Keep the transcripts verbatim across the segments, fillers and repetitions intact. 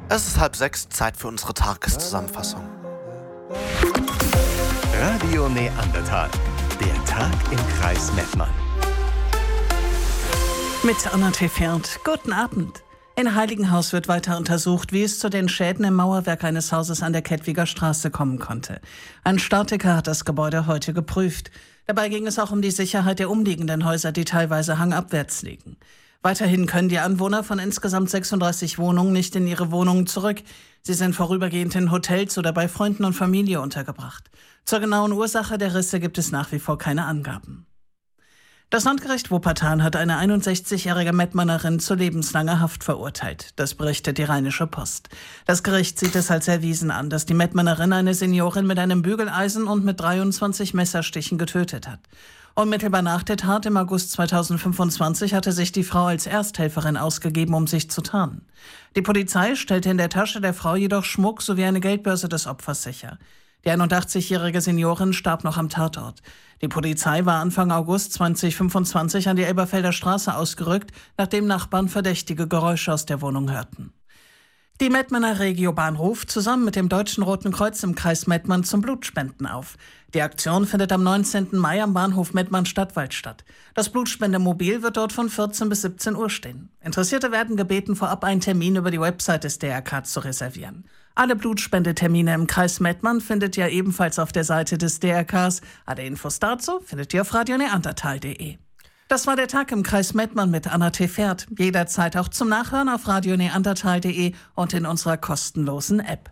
Es ist halb sechs, Zeit für unsere Tageszusammenfassung. Radio Neandertal, der Tag im Kreis Mettmann. Mit Anna Tefert. Guten Abend. In Heiligenhaus wird weiter untersucht, wie es zu den Schäden im Mauerwerk eines Hauses an der Kettwiger Straße kommen konnte. Ein Statiker hat das Gebäude heute geprüft. Dabei ging es auch um die Sicherheit der umliegenden Häuser, die teilweise hangabwärts liegen. Weiterhin können die Anwohner von insgesamt sechsunddreißig Wohnungen nicht in ihre Wohnungen zurück. Sie sind vorübergehend in Hotels oder bei Freunden und Familie untergebracht. Zur genauen Ursache der Risse gibt es nach wie vor keine Angaben. Das Landgericht Wuppertal hat eine einundsechzigjährige Mettmannerin zu lebenslanger Haft verurteilt. Das berichtet die Rheinische Post. Das Gericht sieht es als erwiesen an, dass die Mettmannerin eine Seniorin mit einem Bügeleisen und mit dreiundzwanzig Messerstichen getötet hat. Unmittelbar nach der Tat im August zweitausendfünfundzwanzig hatte sich die Frau als Ersthelferin ausgegeben, um sich zu tarnen. Die Polizei stellte in der Tasche der Frau jedoch Schmuck sowie eine Geldbörse des Opfers sicher. Die einundachtzigjährige Seniorin starb noch am Tatort. Die Polizei war Anfang August zweitausendfünfundzwanzig an die Elberfelder Straße ausgerückt, nachdem Nachbarn verdächtige Geräusche aus der Wohnung hörten. Die Mettmanner Regiobahn ruft zusammen mit dem Deutschen Roten Kreuz im Kreis Mettmann zum Blutspenden auf. Die Aktion findet am neunzehnten Mai am Bahnhof Mettmann-Stadtwald statt. Das Blutspendemobil wird dort von vierzehn bis siebzehn Uhr stehen. Interessierte werden gebeten, vorab einen Termin über die Website des D R K zu reservieren. Alle Blutspendetermine im Kreis Mettmann findet ihr ebenfalls auf der Seite des D R Ks. Alle Infos dazu findet ihr auf radio neandertal punkt de. Das war der Tag im Kreis Mettmann mit Anna Tefert. Jederzeit auch zum Nachhören auf radio neandertal punkt de und in unserer kostenlosen App.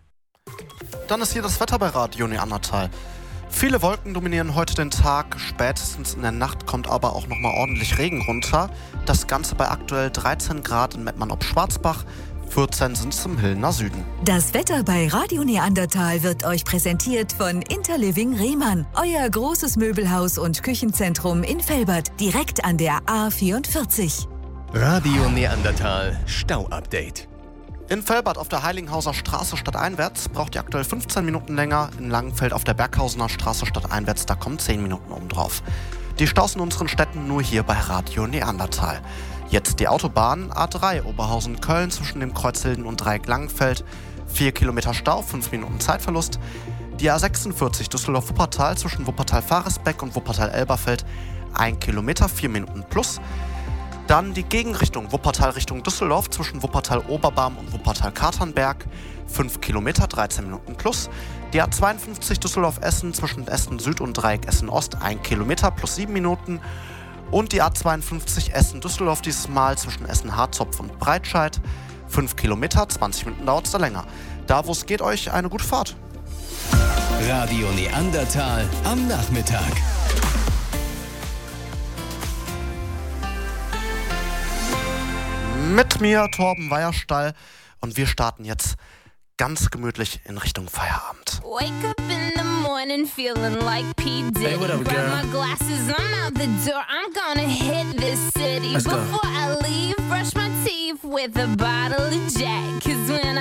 Dann ist hier das Wetter bei Radio Neandertal. Viele Wolken dominieren heute den Tag, spätestens in der Nacht kommt aber auch nochmal ordentlich Regen runter. Das Ganze bei aktuell dreizehn Grad in Mettmann ob Schwarzbach, vierzehn sind es im Hillner Süden. Das Wetter bei Radio Neandertal wird euch präsentiert von Interliving Rehmann, euer großes Möbelhaus und Küchenzentrum in Velbert, direkt an der A vierundvierzig. Radio Neandertal Stau-Update. In Velbert auf der Heiligenhauser Straße stadteinwärts braucht ihr aktuell fünfzehn Minuten länger. In Langenfeld auf der Berghausener Straße stadteinwärts, da kommen zehn Minuten obendrauf. Die Staus in unseren Städten nur hier bei Radio Neandertal. Jetzt die Autobahn A drei Oberhausen-Köln zwischen dem Kreuz Hilden und Dreieck Langenfeld. vier Kilometer Stau, fünf Minuten Zeitverlust. Die A sechsundvierzig Düsseldorf-Wuppertal zwischen Wuppertal-Faresbeck und Wuppertal-Elberfeld. ein Kilometer, vier Minuten plus. Dann die Gegenrichtung Wuppertal Richtung Düsseldorf zwischen Wuppertal-Oberbarm und Wuppertal-Katernberg. fünf Kilometer, dreizehn Minuten plus. Die A zweiundfünfzig Düsseldorf-Essen zwischen Essen Süd und Dreieck Essen Ost. ein Kilometer plus sieben Minuten. Und die A zweiundfünfzig Essen-Düsseldorf dieses Mal zwischen Essen-Harzopf und Breitscheid. fünf Kilometer, zwanzig Minuten dauert es da länger. Da, wo es geht, euch eine gute Fahrt. Radio Neandertal am Nachmittag. Mit mir, Torben Weierstall. Und wir starten jetzt ganz gemütlich in Richtung Feierabend. Wake up in the morning feeling like P. Diddy. Hey, what up, Grab girl? my glasses, I'm out the door. I'm gonna hit this city. Let's go. Before I leave, brush my teeth with a bottle of Jack. 'Cause when